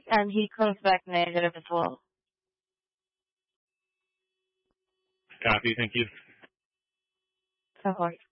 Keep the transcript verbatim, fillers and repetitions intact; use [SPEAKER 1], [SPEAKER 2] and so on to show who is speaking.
[SPEAKER 1] and he comes back negative as well.
[SPEAKER 2] Copy, thank you.
[SPEAKER 1] Of course.